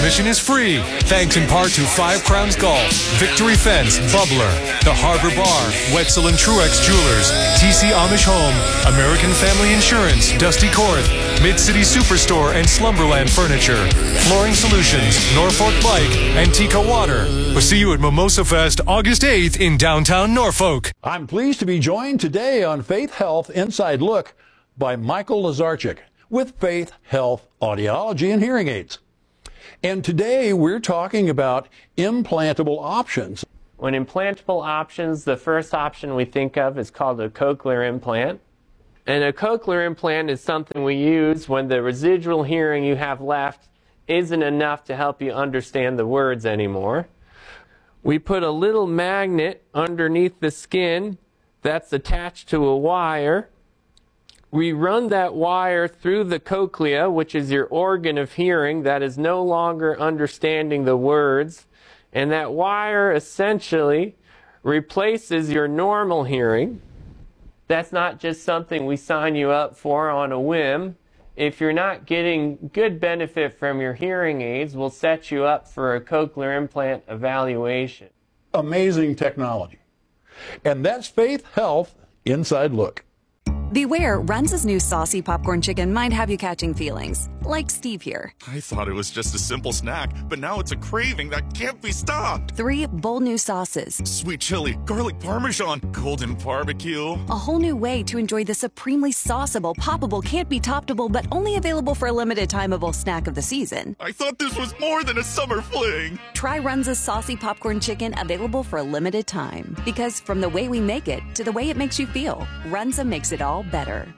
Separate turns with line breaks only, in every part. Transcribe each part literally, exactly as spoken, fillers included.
Admission is free, thanks in part to Five Crowns Golf, Victory Fence, Bubbler, the Harbor Bar, Wetzel and Truex Jewelers, T C Amish Home, American Family Insurance, Dusty Korth, Mid-City Superstore and Slumberland Furniture, Flooring Solutions, Norfolk Bike, and Tika Water. We'll see you at Mimosa Fest August eighth in downtown Norfolk.
I'm pleased to be joined today on Faith Health Inside Look by Michael Lazarchik with Faith Health Audiology and Hearing Aids. And today we're talking about implantable options.
When implantable options, the first option we think of is called a cochlear implant. And a cochlear implant is something we use when the residual hearing you have left isn't enough to help you understand the words anymore. We put a little magnet underneath the skin that's attached to a wire. We run that wire through the cochlea, which is your organ of hearing that is no longer understanding the words. And that wire essentially replaces your normal hearing. That's not just something we sign you up for on a whim. If you're not getting good benefit from your hearing aids, we'll set you up for a cochlear implant evaluation.
Amazing technology. And that's Faith Health Inside Look.
Beware, Runza's new saucy popcorn chicken might have you catching feelings, like Steve here.
I thought it was just a simple snack, but now it's a craving that can't be stopped.
Three bold new sauces.
Sweet chili, garlic parmesan, golden barbecue.
A whole new way to enjoy the supremely sauceable, poppable, can't be toppable, but only available for a limited timeable snack of the season.
I thought this was more than a summer fling.
Try Runza's saucy popcorn chicken, available for a limited time. Because from the way we make it to the way it makes you feel, Runza makes it all better.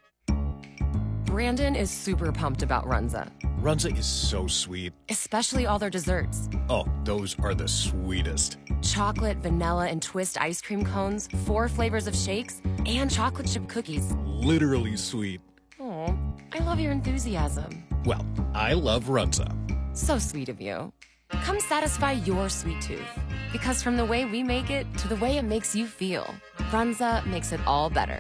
Brandon is super pumped about Runza.
Runza is so sweet.
Especially all their desserts.
Oh, those are the sweetest.
Chocolate, vanilla, and twist ice cream cones, four flavors of shakes, and chocolate chip cookies.
Literally sweet.
Oh, I love your enthusiasm.
Well, I love Runza.
So sweet of you. Come satisfy your sweet tooth. Because from the way we make it to the way it makes you feel, Runza makes it all better.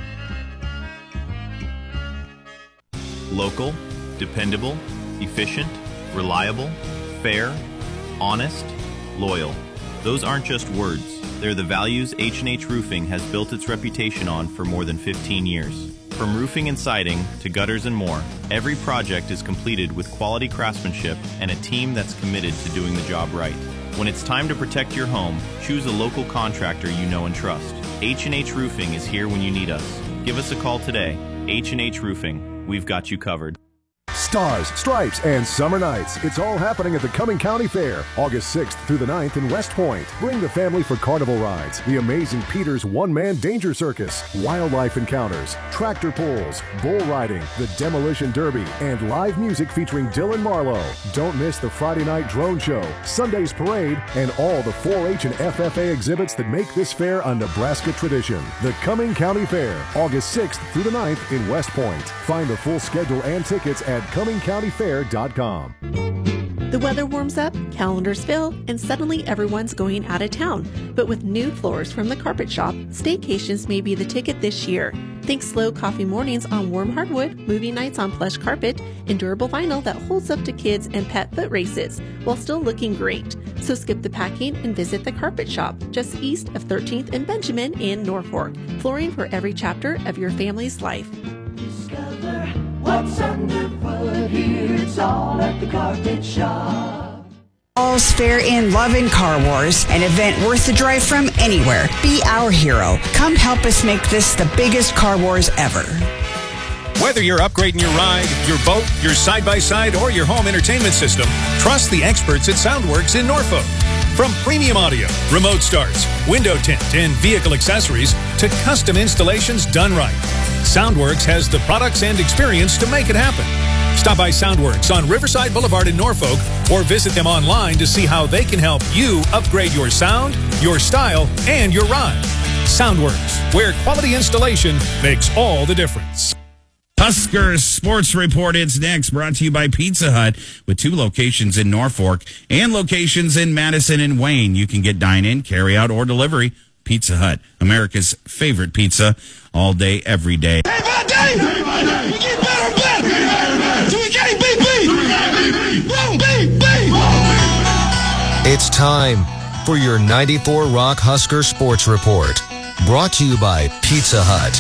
Local, dependable, efficient, reliable, fair, honest, loyal. Those aren't just words. They're the values H and H Roofing has built its reputation on for more than fifteen years. From roofing and siding to gutters and more, every project is completed with quality craftsmanship and a team that's committed to doing the job right. When it's time to protect your home, choose a local contractor you know and trust. H and H Roofing is here when you need us. Give us a call today. H and H Roofing. We've got you covered.
Stars, Stripes, and Summer Nights. It's all happening at the Cumming County Fair, August sixth through the ninth in West Point. Bring the family for carnival rides, the amazing Peter's One-Man Danger Circus, wildlife encounters, tractor pulls, bull riding, the Demolition Derby, and live music featuring Dylan Marlowe. Don't miss the Friday night drone show, Sunday's parade, and all the four H and F F A exhibits that make this fair a Nebraska tradition. The Cumming County Fair, August sixth through the ninth in West Point. Find the full schedule and tickets at cumming county fair dot com.
The weather warms up, calendars fill, and suddenly everyone's going out of town. But with new floors from the Carpet Shop, staycations may be the ticket this year. Think slow coffee mornings on warm hardwood, movie nights on plush carpet, and durable vinyl that holds up to kids and pet foot races while still looking great. So skip the packing and visit the Carpet Shop, just east of thirteenth and Benjamin in Norfolk. Flooring for every chapter of your family's life.
Discover what's underfoot here. It's all at the Carpet Shop.
All's fair in love and Car Wars, an event worth the drive from anywhere. Be our hero. Come help us make this the biggest Car Wars ever.
Whether you're upgrading your ride, your boat, your side-by-side, or your home entertainment system, trust the experts at Soundworks in Norfolk. From premium audio, remote starts, window tint, and vehicle accessories to custom installations done right, Soundworks has the products and experience to make it happen. Stop by Soundworks on Riverside Boulevard in Norfolk or visit them online to see how they can help you upgrade your sound, your style, and your ride. Soundworks, where quality installation makes all the difference.
Husker Sports Report, it's next, brought to you by Pizza Hut, with two locations in Norfolk and locations in Madison and Wayne. You can get dine-in, carry-out, or delivery. Pizza Hut, America's favorite pizza, all day, every day.
Day by day, day by day, we get better and better. Day by day. So we can't beat beat. We can't beat beat. Won't beat beat.
time for your ninety-four Rock Husker Sports Report. Brought to you by Pizza Hut.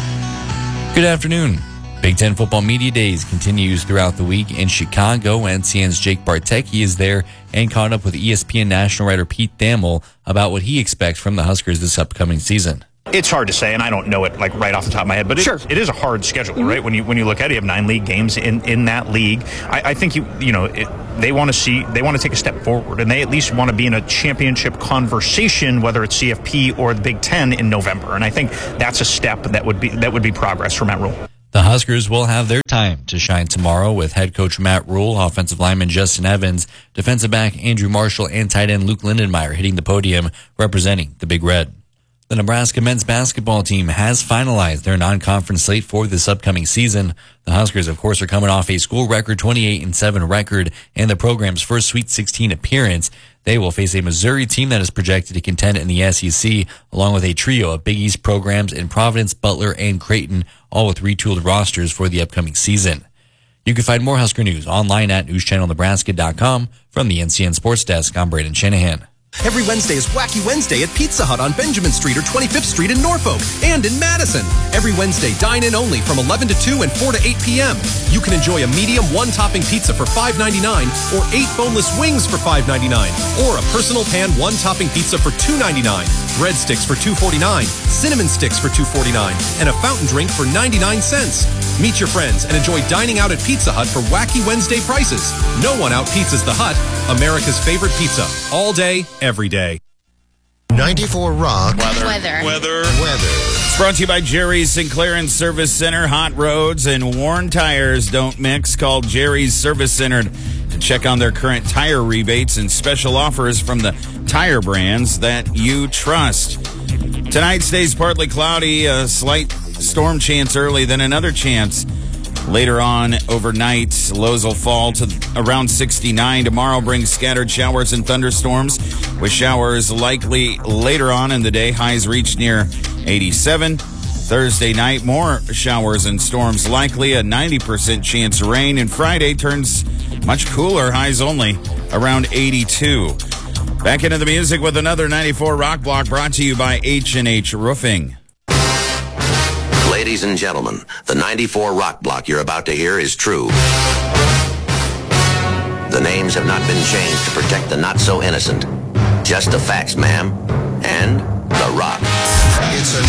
Good afternoon. Big Ten Football Media Days continues throughout the week in Chicago. N C N's Jake Bartecki is there and caught up with E S P N national writer Pete Thamel about what he expects from the Huskers this upcoming season.
It's hard to say, and I don't know it like right off the top of my head, but it, sure. it is a hard schedule, right? When you when you look at it, you have nine league games in, in that league. I, I think you you know it, they want to see they want to take a step forward, and they at least want to be in a championship conversation, whether it's C F P or the Big Ten in November. And I think that's a step that would be that would be progress for Matt Rhule.
The Huskers will have their time to shine tomorrow with head coach Matt Rhule, offensive lineman Justin Evans, defensive back Andrew Marshall, and tight end Luke Lindenmeyer hitting the podium representing the Big Red. The Nebraska men's basketball team has finalized their non-conference slate for this upcoming season. The Huskers, of course, are coming off a school record twenty-eight and seven record and the program's first Sweet sixteen appearance. They will face a Missouri team that is projected to contend in the S E C, along with a trio of Big East programs in Providence, Butler, and Creighton, all with retooled rosters for the upcoming season. You can find more Husker news online at news channel nebraska dot com. From the N C N Sports Desk, I'm Braden Shanahan.
Every Wednesday is Wacky Wednesday at Pizza Hut on Benjamin Street or twenty-fifth Street in Norfolk and in Madison. Every Wednesday, dine in only from eleven to two and four to eight p.m. You can enjoy a medium one-topping pizza for five ninety-nine or eight boneless wings for five ninety-nine or a personal pan one-topping pizza for two ninety-nine, breadsticks for two forty-nine, cinnamon sticks for two forty-nine, and a fountain drink for ninety-nine cents. Meet your friends and enjoy dining out at Pizza Hut for Wacky Wednesday prices. No one out-pizzas the Hut, America's favorite pizza. All day, every day.
ninety-four Rock.
Weather.
Weather.
Weather.
Weather.
It's brought to you by Jerry's Sinclair and Service Center. Hot roads and worn tires don't mix. Call Jerry's Service Center to check on their current tire rebates and special offers from the tire brands that you trust. Tonight stays partly cloudy, a slight storm chance early, then another chance later on overnight. Lows will fall to around sixty-nine. Tomorrow brings scattered showers and thunderstorms, with showers likely later on in the day. Highs reach near eighty-seven. Thursday night, more showers and storms likely, a ninety percent chance of rain. And Friday turns much cooler, highs only around eighty-two. Back into the music with another ninety-four Rock Block brought to you by H and H Roofing.
Ladies and gentlemen, the ninety-four Rock Block you're about to hear is true. The names have not been changed to protect the not-so-innocent. Just the facts, ma'am. And The Rock.
It's a